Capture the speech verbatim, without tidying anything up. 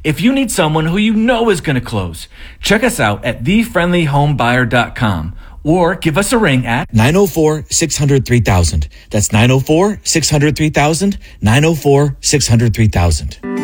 If you need someone who you know is going to close, check us out at the friendly home buyer dot com or give us a ring at nine oh four, six hundred, three thousand. That's nine oh four, six hundred, three thousand, nine oh four, six hundred, three thousand.